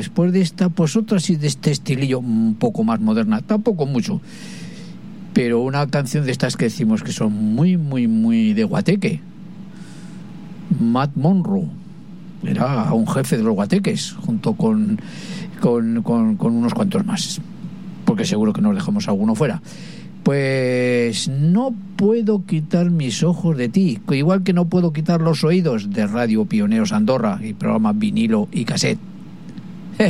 después de esta, pues otra así de este estilillo un poco más moderna, tampoco mucho, pero una canción de estas que decimos que son muy, muy, muy de guateque. Matt Monro era un jefe de los guateques, junto con unos cuantos más, porque seguro que nos dejamos alguno fuera. Pues no puedo quitar mis ojos de ti, igual que no puedo quitar los oídos de Radio Pioneros Andorra y programa vinilo y cassette.